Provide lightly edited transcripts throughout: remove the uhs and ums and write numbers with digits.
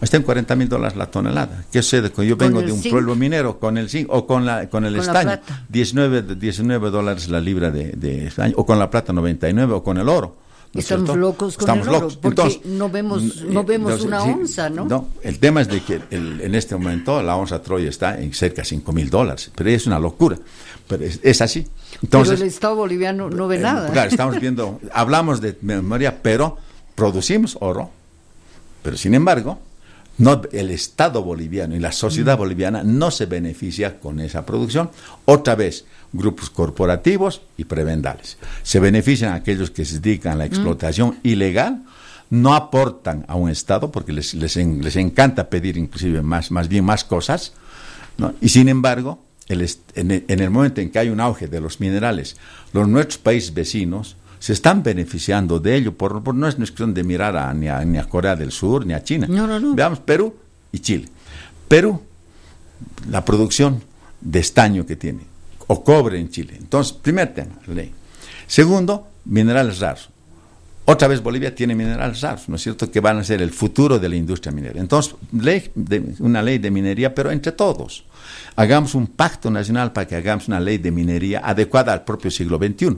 Está en $40,000 la tonelada. ¿Qué sucede? Yo vengo de un pueblo minero con el zinc o con el estaño, $19 la libra de estaño, o con la plata 99, o con el oro. ¿No Estamos locos con el oro, porque entonces, no vemos una onza, ¿no? No, el tema es de que en este momento la onza Troy está en cerca de $5,000, pero es una locura, pero es así. Entonces, pero el Estado boliviano no ve nada. Claro, estamos viendo, hablamos de memoria, pero producimos oro, pero sin embargo, el Estado boliviano y la sociedad boliviana no se beneficia con esa producción. Otra vez, grupos corporativos y prebendales. Se benefician aquellos que se dedican a la explotación ilegal, no aportan a un Estado porque les encanta pedir inclusive más cosas, ¿no? Y sin embargo, en el momento en que hay un auge de los minerales, nuestros países vecinos se están beneficiando de ello, no es cuestión de mirar ni a Corea del Sur, ni a China. No. Veamos Perú y Chile. Perú, la producción de estaño que tiene, o cobre en Chile. Entonces, primer tema, ley. Segundo, minerales raros. Otra vez Bolivia tiene minerales raros, ¿no es cierto?, que van a ser el futuro de la industria minera. Entonces, una ley de minería, pero entre todos. Hagamos un pacto nacional para que hagamos una ley de minería adecuada al propio siglo XXI.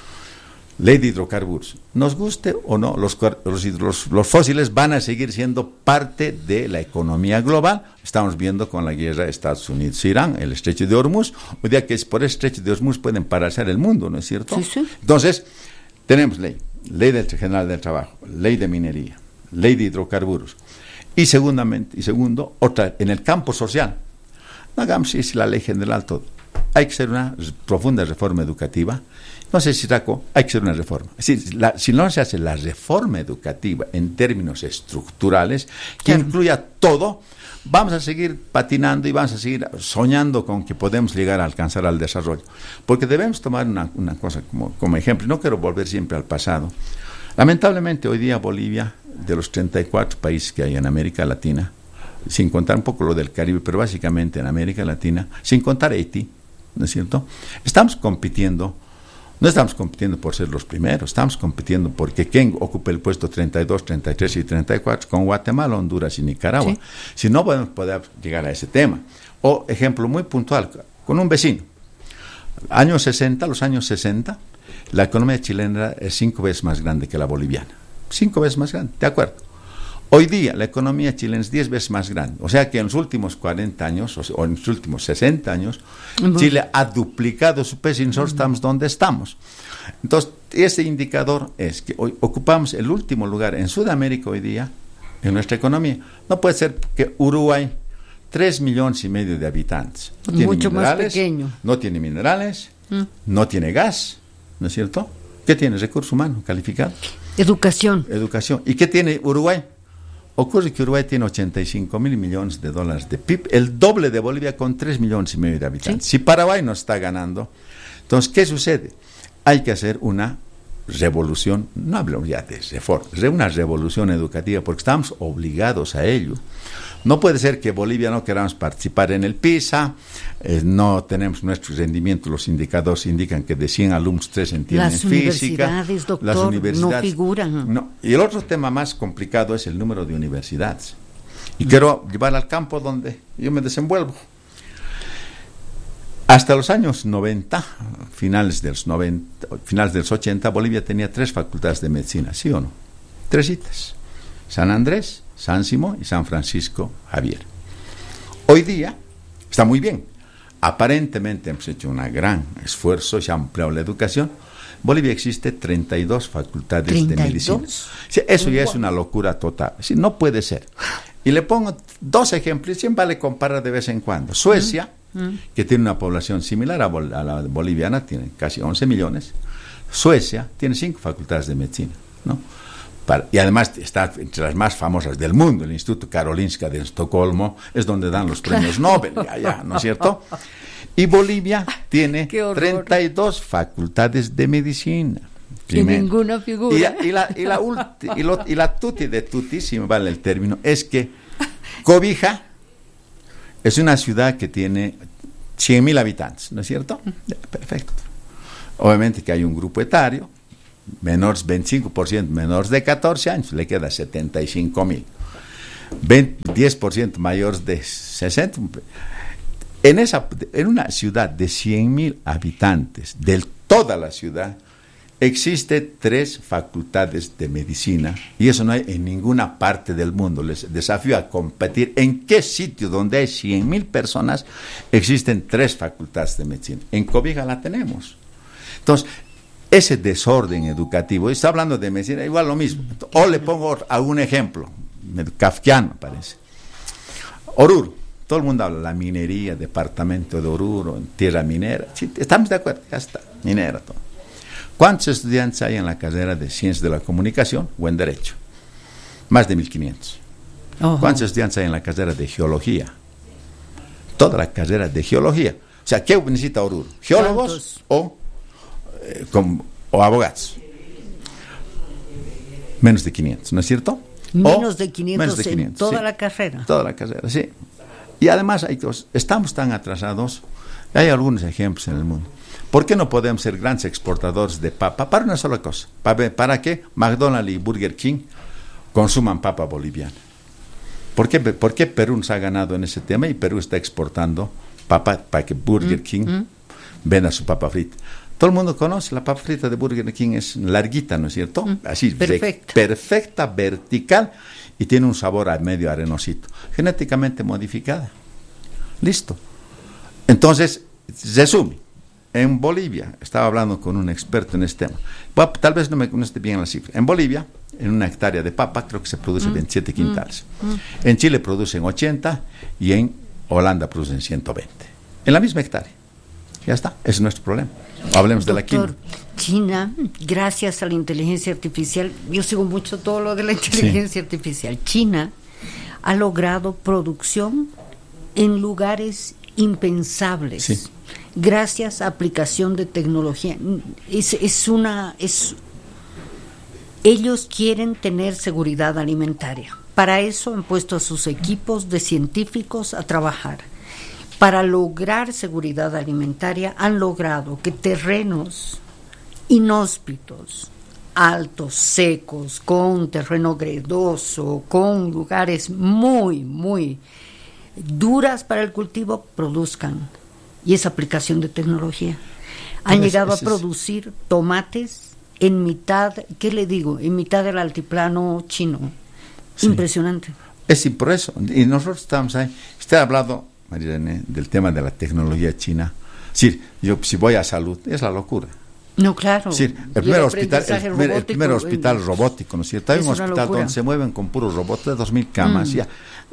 Ley de hidrocarburos. Nos guste o no, los fósiles van a seguir siendo parte de la economía global. Estamos viendo con la guerra de Estados Unidos-Irán, el estrecho de Hormuz. Hoy día que por el estrecho de Hormuz pueden paralizar el mundo, ¿no es cierto? Sí. Entonces, tenemos ley general del trabajo, ley de minería, ley de hidrocarburos. Y segundo, otra, en el campo social. No hagamos la ley general todo. Hay que hacer una profunda reforma educativa. No sé si hay que hacer una reforma. Si no se hace la reforma educativa en términos estructurales, que incluya todo, vamos a seguir patinando y vamos a seguir soñando con que podemos llegar a alcanzar al desarrollo. Porque debemos tomar una cosa como ejemplo. No quiero volver siempre al pasado. Lamentablemente, hoy día Bolivia, de los 34 países que hay en América Latina, sin contar un poco lo del Caribe, pero básicamente en América Latina, sin contar Haití, ¿no es cierto? No estamos compitiendo por ser los primeros, estamos compitiendo porque quién ocupa el puesto 32, 33 y 34 con Guatemala, Honduras y Nicaragua. Sí. Si no podemos poder llegar a ese tema. O ejemplo muy puntual, con un vecino. Los años 60, la economía chilena es 5 veces más grande que la boliviana. 5 veces más grande, ¿de acuerdo? Hoy día la economía chilena es 10 veces más grande. O sea que en los últimos 40 años, o en los últimos 60 años, Chile ha duplicado su peso y nosotros estamos donde estamos. Entonces, ese indicador es que hoy ocupamos el último lugar en Sudamérica hoy día, en nuestra economía. No puede ser que Uruguay, 3,5 millones de habitantes, no tiene mucho más pequeño. No tiene minerales, no tiene gas, ¿no es cierto? ¿Qué tiene? Recurso humano calificado. Educación. ¿Y qué tiene Uruguay? Ocurre que Uruguay tiene $85,000 millones de PIB, el doble de Bolivia con 3,5 millones de habitantes. ¿Sí? Si Paraguay no está ganando, entonces, ¿qué sucede? Hay que hacer una revolución, no hablamos ya de reforma, una revolución educativa, porque estamos obligados a ello. No puede ser que Bolivia no queramos participar en el PISA, no tenemos nuestros rendimientos, los indicadores indican que de 100 alumnos 3 entienden física. Las universidades no figuran. No. Y el otro tema más complicado es el número de universidades. Y quiero llevar al campo donde yo me desenvuelvo. Hasta los años 90, finales de los 80, Bolivia tenía 3 facultades de medicina, ¿sí o no? 3 citas. San Andrés, San Simón y San Francisco Javier. Hoy día está muy bien. Aparentemente hemos hecho un gran esfuerzo, se ha ampliado la educación. En Bolivia existe 32 facultades de medicina. Sí, eso ya es una locura total. Sí, no puede ser. Y le pongo 2 ejemplos, siempre vale comparar de vez en cuando. Suecia, que tiene una población similar a la boliviana, tiene casi 11 millones. Suecia tiene 5 facultades de medicina, ¿no? Y además está entre las más famosas del mundo. El Instituto Karolinska de Estocolmo es donde dan los premios Nobel, allá, ¿no es cierto? Y Bolivia tiene 32 facultades de medicina. Y ninguna figura. Y la tuti de tuti, si me vale el término, es que Cobija es una ciudad que tiene 100,000 habitantes, ¿no es cierto? Perfecto. Obviamente que hay un grupo etario, menores 25%, menores de 14 años, le queda 75,000. 10% mayores de 60. En una ciudad de 100,000 habitantes, de toda la ciudad, existe 3 facultades de medicina, y eso no hay en ninguna parte del mundo. Les desafío a competir en qué sitio donde hay 100,000 personas existen 3 facultades de medicina. En Cobija la tenemos. Entonces, ese desorden educativo, está hablando de medicina, igual lo mismo. O le pongo algún ejemplo, kafkiano parece. Oruro, todo el mundo habla de la minería, departamento de Oruro, tierra minera. Sí, estamos de acuerdo, ya está, minera todo. ¿Cuántos estudiantes hay en la carrera de Ciencias de la Comunicación o en Derecho? Más de 1,500. ¿Cuántos estudiantes hay en la carrera de Geología? Toda la carrera de Geología. O sea, ¿qué necesita Oruro? ¿Geólogos o abogados? Menos de 500, ¿no es cierto? Menos de 500 en toda la carrera. Toda la carrera, sí. Y además estamos tan atrasados, hay algunos ejemplos en el mundo. ¿Por qué no podemos ser grandes exportadores de papa? Para una sola cosa. ¿Para que McDonald's y Burger King consuman papa boliviana? ¿Por qué Perú nos ha ganado en ese tema y Perú está exportando papa para que Burger King venda su papa frita? Todo el mundo conoce la papa frita de Burger King, es larguita, ¿no es cierto? Así, perfecta, vertical, y tiene un sabor a medio arenosito. Genéticamente modificada. Listo. Entonces, resume. En Bolivia, estaba hablando con un experto en este tema, tal vez no esté bien la cifra. En Bolivia, en una hectárea de papa, creo que se produce 27 quintales. En Chile producen 80 y en Holanda producen 120. En la misma hectárea. Ya está, ese es nuestro problema. Hablemos de la química. China, gracias a la inteligencia artificial, yo sigo mucho todo lo de la inteligencia artificial. China ha logrado producción en lugares impensables. Sí. Gracias a aplicación de tecnología. Ellos quieren tener seguridad alimentaria. Para eso han puesto a sus equipos de científicos a trabajar. Para lograr seguridad alimentaria han logrado que terrenos inhóspitos, altos, secos, con terreno gredoso, con lugares muy, muy duras para el cultivo, produzcan. Y esa aplicación de tecnología. Han llegado a producir tomates en mitad, ¿qué le digo? En mitad del altiplano chino. Sí. Impresionante. Es por eso. Y nosotros estamos ahí. Usted ha hablado, María Irene, del tema de la tecnología china. Sí, yo si voy a salud, es la locura. No, claro. Sí, el primer hospital robótico, ¿no es cierto? Hay un hospital donde se mueven con puros robots de 2,000 camas. Ya.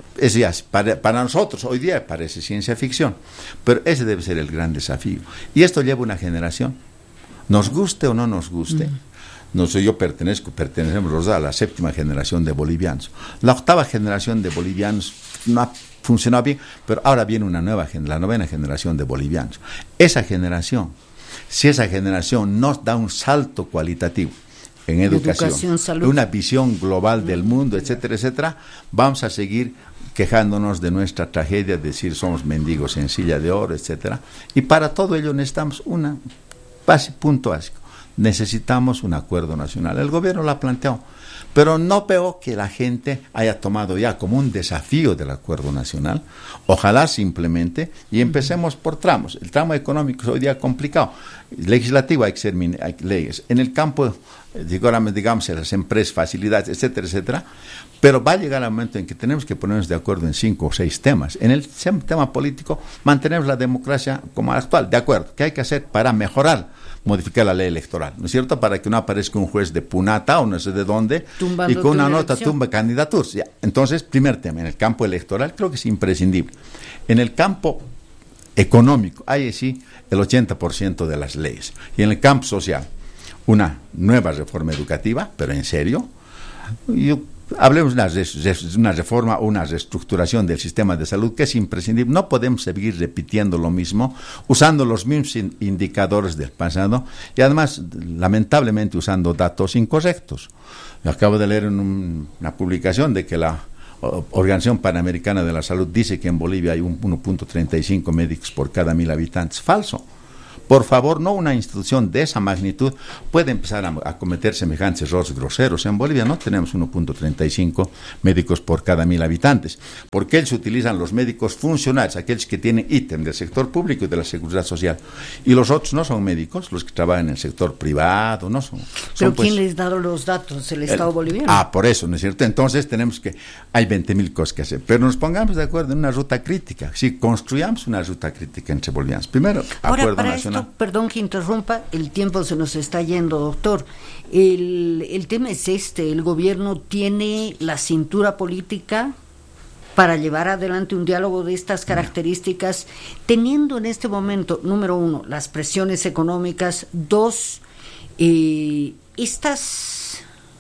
Para nosotros hoy día parece ciencia ficción, pero ese debe ser el gran desafío. Y esto lleva una generación, nos guste o no nos guste. No sé, pertenecemos los dos a la 7ª generación de bolivianos. La 8ª generación de bolivianos no ha funcionado bien, pero ahora viene la 9ª generación de bolivianos. Esa generación, si esa generación nos da un salto cualitativo en educación, salud, una visión global del mundo, etcétera, etcétera, vamos a seguir quejándonos de nuestra tragedia, decir somos mendigos en silla de oro, etcétera. Y para todo ello necesitamos punto básico. Necesitamos un acuerdo nacional. El gobierno lo ha planteado, pero no veo que la gente haya tomado ya como un desafío del acuerdo nacional. Ojalá se implemente y empecemos por tramos. El tramo económico es hoy día complicado. Legislativo hay que ser leyes. En el campo, digamos, las empresas, facilidades, etcétera, etcétera. Pero va a llegar el momento en que tenemos que ponernos de acuerdo en 5 o 6 temas. En el tema político, mantenemos la democracia como actual. De acuerdo. ¿Qué hay que hacer para mejorar? Modificar la ley electoral, ¿no es cierto? Para que no aparezca un juez de Punata o no sé de dónde y con una nota tumba candidaturas. Ya. Entonces, primer tema, en el campo electoral creo que es imprescindible. En el campo económico, hay sí el 80% de las leyes. Y en el campo social, una nueva reforma educativa, pero en serio. Hablemos de una reforma o una reestructuración del sistema de salud que es imprescindible. No podemos seguir repitiendo lo mismo, usando los mismos indicadores del pasado y además, lamentablemente, usando datos incorrectos. Yo acabo de leer en una publicación de que la Organización Panamericana de la Salud dice que en Bolivia hay 1.35 médicos por cada 1,000 habitantes. Falso. Por favor, no una institución de esa magnitud puede empezar a cometer semejantes errores groseros. En Bolivia no tenemos 1.35 médicos por cada 1.000 habitantes, porque ellos utilizan los médicos funcionarios, aquellos que tienen ítem del sector público y de la seguridad social, y los otros no son médicos, los que trabajan en el sector privado, no son. ¿Pero quién les da los datos? ¿El Estado boliviano? Por eso, ¿no es cierto? Entonces hay 20.000 cosas que hacer, pero nos pongamos de acuerdo en una ruta crítica, si construyamos una ruta crítica entre bolivianos. Primero, acuerdo nacional. Perdón que interrumpa, el tiempo se nos está yendo, doctor. El tema es el gobierno tiene la cintura política para llevar adelante un diálogo de estas características, teniendo en este momento, número uno, las presiones económicas, dos, estas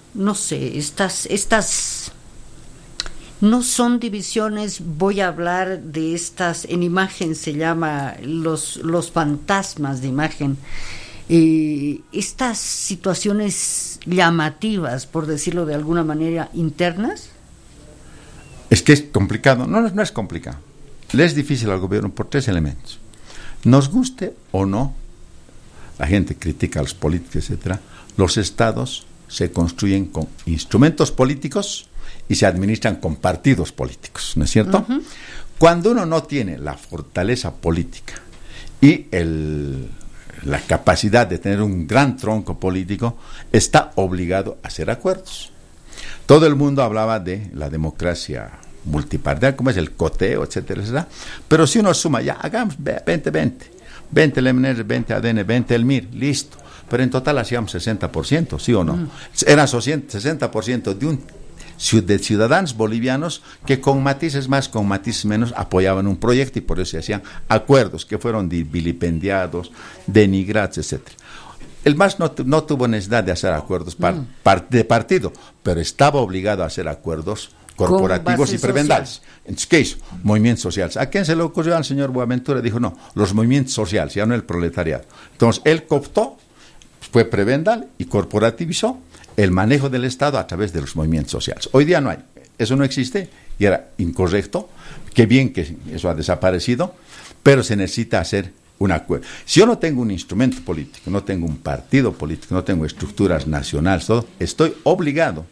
no son divisiones, voy a hablar de estas, en imagen se llama los fantasmas de imagen, estas situaciones llamativas, por decirlo de alguna manera, internas. Es que es complicado, no es complicado, le es difícil al gobierno por 3 elementos. Nos guste o no, la gente critica a los políticos, etcétera, los estados se construyen con instrumentos políticos y se administran con partidos políticos, ¿no es cierto? Uh-huh. Cuando uno no tiene la fortaleza política y la capacidad de tener un gran tronco político, está obligado a hacer acuerdos. Todo el mundo hablaba de la democracia multipartidaria, como es el coteo, etcétera, etcétera. Pero si uno suma, ya hagamos 20 el MNR, 20 ADN, 20 el MIR, listo. Pero en total hacíamos 60%, ¿sí o no? Era 60% de ciudadanos bolivianos que con matices más, con matices menos, apoyaban un proyecto y por eso se hacían acuerdos que fueron vilipendiados, denigrados, etcétera. El MAS no tuvo necesidad de hacer acuerdos de partido, pero estaba obligado a hacer acuerdos corporativos y prebendales. Entonces, ¿qué hizo? Movimientos sociales. ¿A quién se le ocurrió? Al señor Boaventura. Dijo, no, los movimientos sociales, ya no el proletariado. Entonces, él cooptó, fue prebendal y corporativizó el manejo del Estado a través de los movimientos sociales. Hoy día no hay. Eso no existe y era incorrecto. Qué bien que eso ha desaparecido, pero se necesita hacer un acuerdo. Si yo no tengo un instrumento político, no tengo un partido político, no tengo estructuras nacionales, todo, está obligado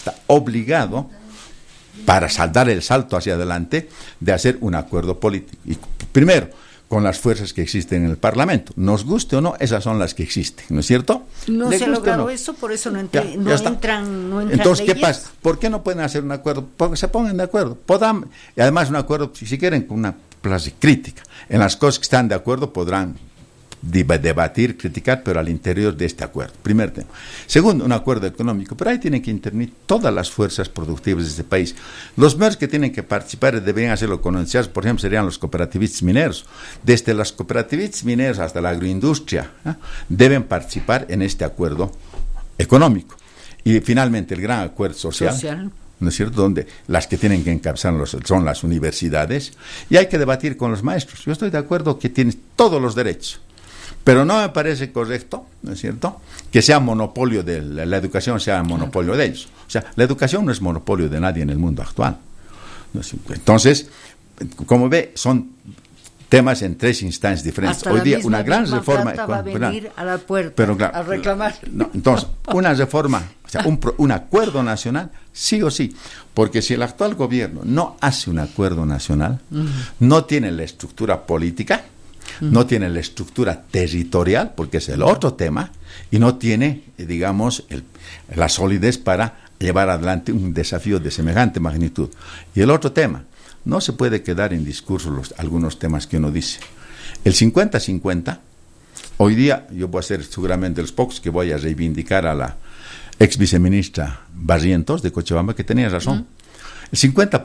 para dar el salto hacia adelante de hacer un acuerdo político. Y primero, con las fuerzas que existen en el Parlamento. Nos guste o no, esas son las que existen, ¿no es cierto? No se ha logrado eso, por eso no entran Entonces, leyes. ¿qué pasa? ¿Por qué no pueden hacer un acuerdo? Porque se pongan de acuerdo. Y además un acuerdo, si quieren, con una clase crítica. En las cosas que están de acuerdo podrán debatir, criticar, pero al interior de este acuerdo. Primer tema. Segundo, un acuerdo económico, pero ahí tienen que intervenir todas las fuerzas productivas de este país. Los primeros que tienen que participar deberían hacerlo con entidades, por ejemplo, serían los cooperativistas mineros. Desde los cooperativistas mineros hasta la agroindustria, deben participar en este acuerdo económico. Y finalmente, el gran acuerdo social. ¿No es cierto? Donde las que tienen que encabezar son las universidades, y hay que debatir con los maestros. Yo estoy de acuerdo que tienen todos los derechos, pero no me parece correcto, ¿no es cierto?, que sea monopolio de la educación, sea monopolio de ellos. O sea, la educación no es monopolio de nadie en el mundo actual. Entonces, como ve, son temas en 3 instancias diferentes. Hasta hoy día la una gran reforma va a venir a la puerta pero, claro, a reclamar. No, entonces, una reforma, o sea, un acuerdo nacional, sí o sí, porque si el actual gobierno no hace un acuerdo nacional, no tiene la estructura política, no tiene la estructura territorial, porque es el otro tema, y no tiene, digamos, la solidez para llevar adelante un desafío de semejante magnitud. Y el otro tema, no se puede quedar en discurso algunos temas que uno dice. El 50-50, hoy día yo voy a ser seguramente de los pocos que voy a reivindicar a la ex viceministra Barrientos de Cochabamba, que tenía razón. El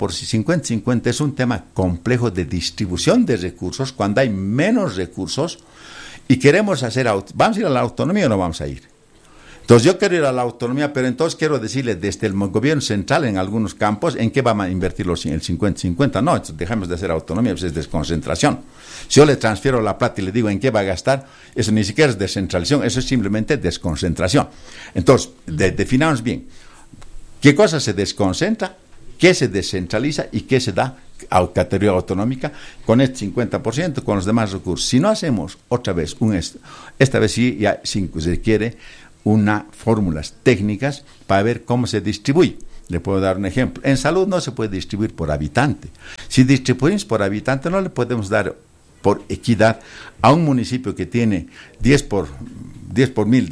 50-50 es un tema complejo de distribución de recursos cuando hay menos recursos y queremos ¿vamos a ir a la autonomía o no vamos a ir? Entonces yo quiero ir a la autonomía, pero entonces quiero decirle desde el gobierno central en algunos campos en qué van a invertir el 50-50. No, dejemos de hacer autonomía, pues es desconcentración. Si yo le transfiero la plata y le digo en qué va a gastar, eso ni siquiera es descentralización, eso es simplemente desconcentración. Entonces, definamos bien qué cosa se desconcentra, qué se descentraliza y qué se da categoría autonómica, con este 50%, con los demás recursos. Si no hacemos otra vez esta vez sí, ya se requiere unas fórmulas técnicas para ver cómo se distribuye. Le puedo dar un ejemplo. En salud no se puede distribuir por habitante. Si distribuimos por habitante, no le podemos dar por equidad a un municipio que tiene 10 por mil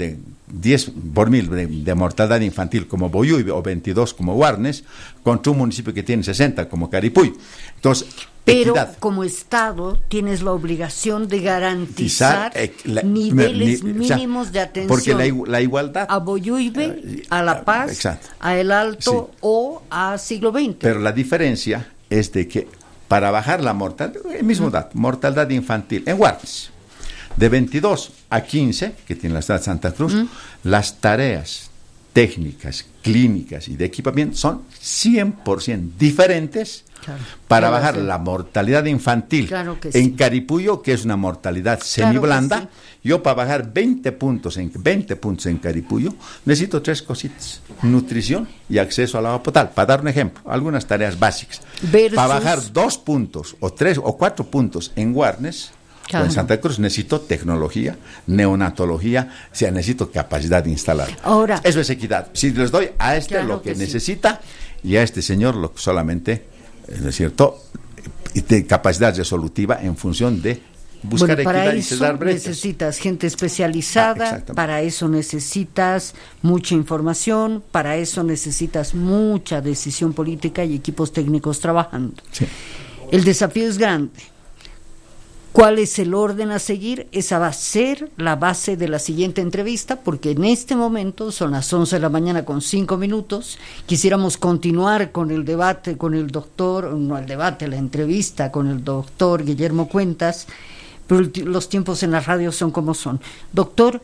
de mortalidad infantil como Boyuibe o 22 como Guarnes, contra un municipio que tiene 60 como Caripuy. Entonces, pero equidad. Como Estado tienes la obligación de garantizar niveles mínimos de atención, porque la igualdad a Boyuibe, a La Paz, exacto, a El Alto, sí, o a Siglo XX. Pero la diferencia es de que para bajar la mortalidad, el mismo dato, mortalidad infantil en Guarnes, de 22 a 15, que tiene la ciudad de Santa Cruz, las tareas técnicas, clínicas y de equipamiento son 100% diferentes, claro, para bajar la mortalidad infantil, claro que en sí, Caripuyo, que es una mortalidad semiblanda. Claro, sí. Yo para bajar 20 puntos en Caripuyo necesito 3 cositas: nutrición y acceso al agua potable, para dar un ejemplo, algunas tareas básicas. Para bajar 2 puntos o 3 o 4 puntos en Guarnes, claro, en Santa Cruz, necesito tecnología, neonatología, o sea, necesito capacidad de instalar. Ahora, eso es equidad. Si les doy a claro lo que necesita, sí, y a este señor lo que solamente, ¿no es cierto?, de capacidad resolutiva en función de buscar equidad y cerrar brechas. Necesitas gente especializada, para eso necesitas mucha información, para eso necesitas mucha decisión política y equipos técnicos trabajando. Sí. El desafío es grande. ¿Cuál es el orden a seguir? Esa va a ser la base de la siguiente entrevista, porque en este momento son las 11 de la mañana con 5 minutos. Quisiéramos continuar con el debate con el doctor, la entrevista con el doctor Guillermo Cuentas, pero los tiempos en la radio son como son. Doctor,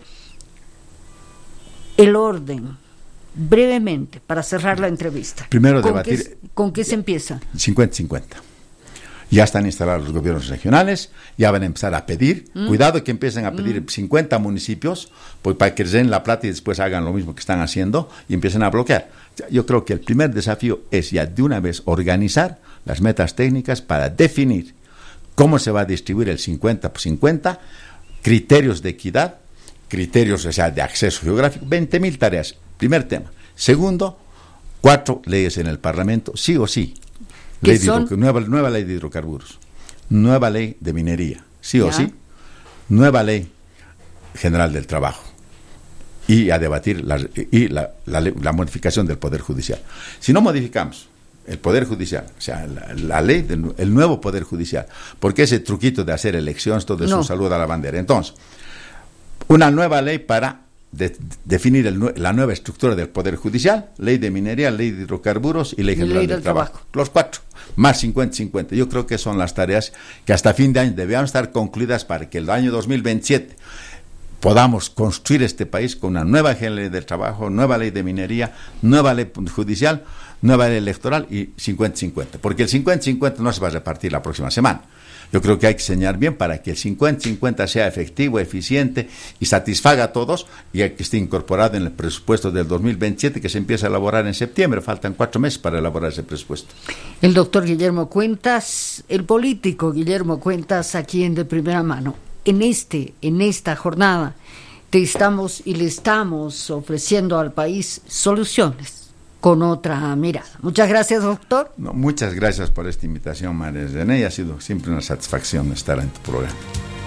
el orden, brevemente, para cerrar la entrevista. Primero debatir. ¿Con qué se empieza? 50-50. Ya están instalados los gobiernos regionales, ya van a empezar a pedir, cuidado que empiecen a pedir 50 municipios, pues para que les den la plata y después hagan lo mismo que están haciendo y empiecen a bloquear. Yo creo que el primer desafío es ya de una vez organizar las metas técnicas para definir cómo se va a distribuir el 50-50, criterios de equidad, criterios, o sea, de acceso geográfico, 20.000 tareas, primer tema. Segundo, 4 leyes en el Parlamento, sí o sí. Nueva ley de hidrocarburos, nueva ley de minería, sí o sí, nueva ley general del trabajo, y a debatir la modificación del Poder Judicial. Si no modificamos el Poder Judicial, o sea, la ley, el nuevo Poder Judicial, porque ese truquito de hacer elecciones, todo eso saluda a la bandera. Entonces, una nueva ley para definir la nueva estructura del Poder Judicial, ley de minería, ley de hidrocarburos y ley general del trabajo. Los 4, más 50-50. Yo creo que son las tareas que hasta fin de año debían estar concluidas para que el año 2027 podamos construir este país con una nueva ley del trabajo, nueva ley de minería, nueva ley judicial, nueva ley electoral y 50-50. Porque el 50-50 no se va a repartir la próxima semana. Yo creo que hay que señalar bien para que el 50-50 sea efectivo, eficiente y satisfaga a todos, y que esté incorporado en el presupuesto del 2027, que se empieza a elaborar en septiembre. Faltan 4 meses para elaborar ese presupuesto. El doctor Guillermo Cuentas, el político Guillermo Cuentas, aquí en De Primera Mano. En esta jornada le estamos ofreciendo al país soluciones con otra mirada. Muchas gracias, doctor. Muchas gracias por esta invitación, María René, y ha sido siempre una satisfacción estar en tu programa.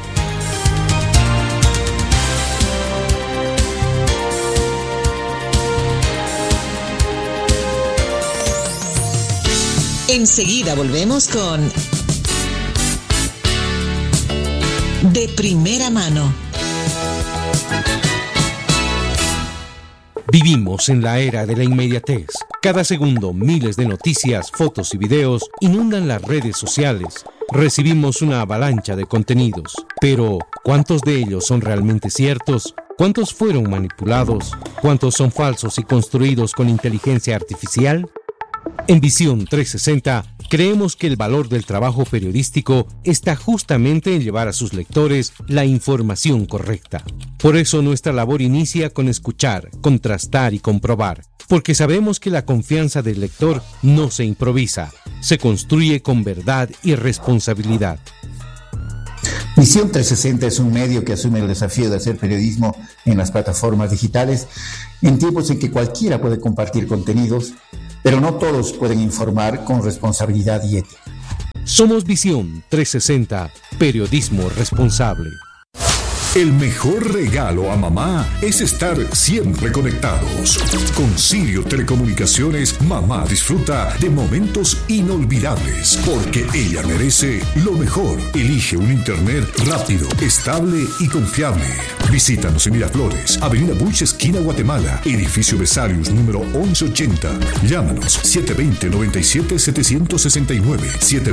Enseguida volvemos con De Primera Mano. Vivimos en la era de la inmediatez. Cada segundo, miles de noticias, fotos y videos inundan las redes sociales. Recibimos una avalancha de contenidos. Pero, ¿cuántos de ellos son realmente ciertos? ¿Cuántos fueron manipulados? ¿Cuántos son falsos y construidos con inteligencia artificial? En Visión 360, creemos que el valor del trabajo periodístico está justamente en llevar a sus lectores la información correcta. Por eso nuestra labor inicia con escuchar, contrastar y comprobar, porque sabemos que la confianza del lector no se improvisa, se construye con verdad y responsabilidad. Visión 360 es un medio que asume el desafío de hacer periodismo en las plataformas digitales en tiempos en que cualquiera puede compartir contenidos, pero no todos pueden informar con responsabilidad y ética. Somos Visión 360, periodismo responsable. El mejor regalo a mamá es estar siempre conectados. Con Sirio Telecomunicaciones, mamá disfruta de momentos inolvidables, porque ella merece lo mejor. Elige un internet rápido, estable y confiable. Visítanos en Miraflores, Avenida Bush, esquina Guatemala, edificio Besarius, número 1180. Llámanos 720-97-769,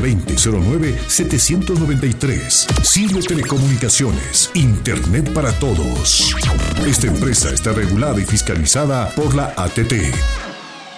720-09-793. Sirio Telecomunicaciones, Internet para todos. Esta empresa está regulada y fiscalizada por la ATT.